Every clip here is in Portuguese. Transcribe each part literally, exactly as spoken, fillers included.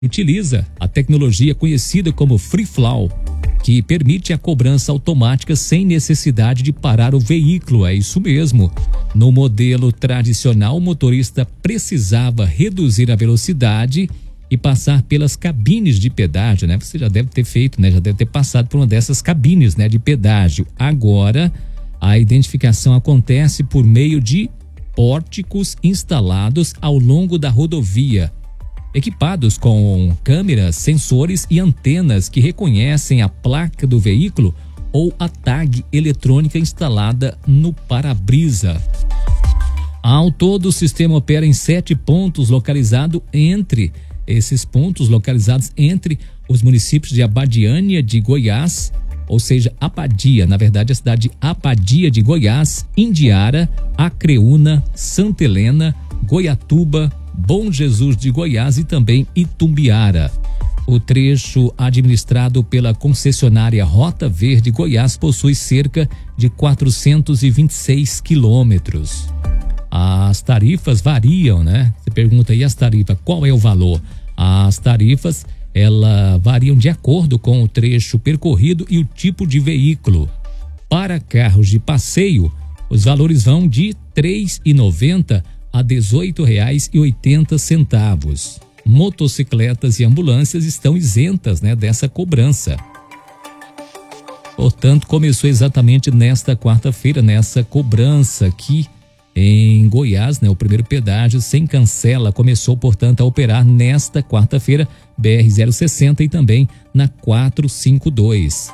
utiliza a tecnologia conhecida como Free Flow, que permite a cobrança automática sem necessidade de parar o veículo. É isso mesmo. No modelo tradicional, o motorista precisava reduzir a velocidade e passar pelas cabines de pedágio, né? Você já deve ter feito, né? Já deve ter passado por uma dessas cabines, né? De pedágio. Agora, a identificação acontece por meio de pórticos instalados ao longo da rodovia, equipados com câmeras, sensores e antenas que reconhecem a placa do veículo ou a tag eletrônica instalada no para-brisa. Ao todo, o sistema opera em sete pontos localizados entre esses pontos localizados entre os municípios de Abadiânia de Goiás, ou seja, Abadia, na verdade a cidade de Abadia de Goiás, Indiara, Acreúna, Santa Helena, Goiatuba, Bom Jesus de Goiás e também Itumbiara. O trecho administrado pela concessionária Rota Verde Goiás possui cerca de quatrocentos e vinte e seis quilômetros. As tarifas variam, né? Você pergunta aí as tarifas, qual é o valor? As tarifas, elas variam de acordo com o trecho percorrido e o tipo de veículo. Para carros de passeio, os valores vão de três reais e noventa centavos a dezoito reais e oitenta centavos. Motocicletas e ambulâncias estão isentas, né, dessa cobrança. Portanto, começou exatamente nesta quarta-feira, nessa cobrança aqui em Goiás, né, o primeiro pedágio sem cancela começou, portanto, a operar nesta quarta-feira, B R zero sessenta e também na quatrocentos e cinquenta e dois.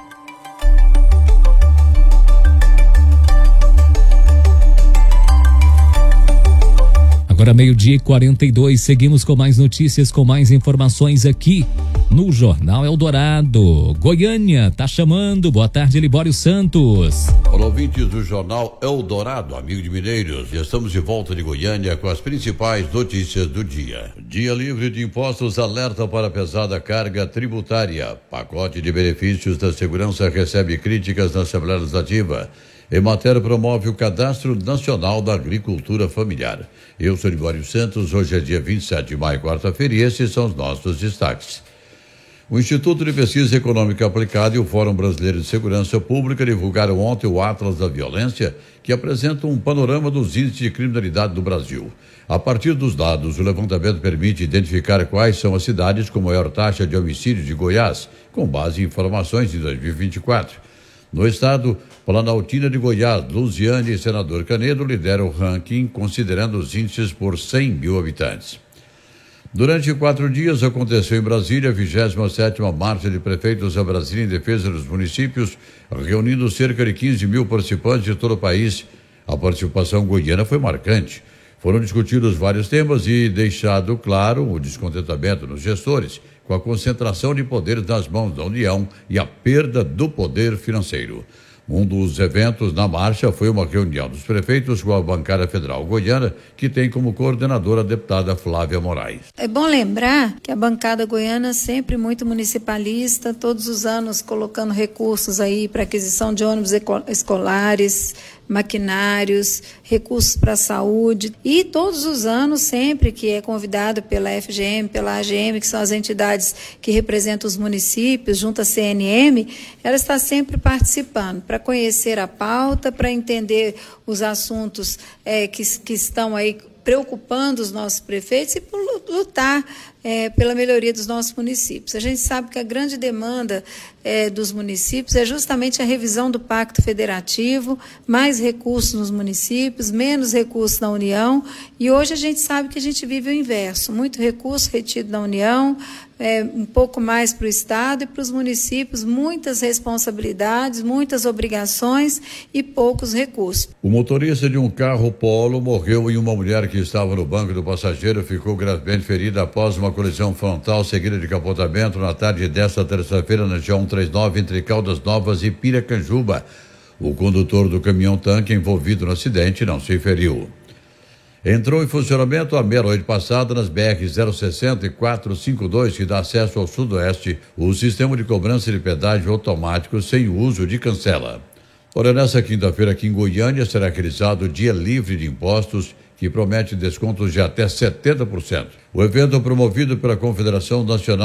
Agora meio-dia e quarenta e dois, seguimos com mais notícias, com mais informações aqui no Jornal Eldorado. Goiânia tá chamando. Boa tarde, Libório Santos. Olá, ouvintes do Jornal Eldorado, amigo de Mineiros. Estamos de volta de Goiânia com as principais notícias do dia. Dia livre de impostos alerta para pesada carga tributária. Pacote de benefícios da segurança recebe críticas na Assembleia Legislativa. Emater promove o Cadastro Nacional da Agricultura Familiar. Eu sou Libório Santos, hoje é dia vinte e sete de maio, quarta-feira, e esses são os nossos destaques. O Instituto de Pesquisa Econômica Aplicada e o Fórum Brasileiro de Segurança Pública divulgaram ontem o Atlas da Violência, que apresenta um panorama dos índices de criminalidade do Brasil. A partir dos dados, o levantamento permite identificar quais são as cidades com maior taxa de homicídio de Goiás, com base em informações de dois mil e vinte e quatro. No estado, Planaltina de Goiás, Luziane e Senador Canedo lideram o ranking, considerando os índices por cem mil habitantes. Durante quatro dias, aconteceu em Brasília a vigésima sétima Marcha de Prefeitos da Brasília em defesa dos municípios, reunindo cerca de quinze mil participantes de todo o país. A participação goiana foi marcante. Foram discutidos vários temas e deixado claro o descontentamento nos gestores com a concentração de poderes nas mãos da União e a perda do poder financeiro. Um dos eventos na marcha foi uma reunião dos prefeitos com a bancada federal goiana, que tem como coordenadora a deputada Flávia Moraes. É bom lembrar que a bancada goiana é sempre muito municipalista, todos os anos colocando recursos aí para aquisição de ônibus escolares, maquinários, recursos para a saúde, e todos os anos, sempre que é convidado pela F G M, pela A G M, que são as entidades que representam os municípios, junto à C N M, ela está sempre participando para conhecer a pauta, para entender os assuntos é, que, que estão aí preocupando os nossos prefeitos e por lutar é, pela melhoria dos nossos municípios. A gente sabe que a grande demanda é, dos municípios é justamente a revisão do Pacto Federativo, mais recursos nos municípios, menos recursos na União, e hoje a gente sabe que a gente vive o inverso, muito recurso retido na União, é, um pouco mais para o Estado e para os municípios, muitas responsabilidades, muitas obrigações e poucos recursos. O motorista de um carro Polo morreu e uma mulher que estava no banco do passageiro ficou gravemente ferida após uma colisão frontal seguida de capotamento na tarde desta terça-feira na G cento e trinta e nove entre Caldas Novas e Piracanjuba. O condutor do caminhão-tanque envolvido no acidente não se feriu. Entrou em funcionamento à meia-noite passada nas B R zero sessenta e quatrocentos e cinquenta e dois, que dá acesso ao sudoeste, o sistema de cobrança de pedágio automático sem uso de cancela. Ora, nessa quinta-feira aqui em Goiânia será realizado o Dia Livre de Impostos, que promete descontos de até setenta por cento. O evento, promovido pela Confederação Nacional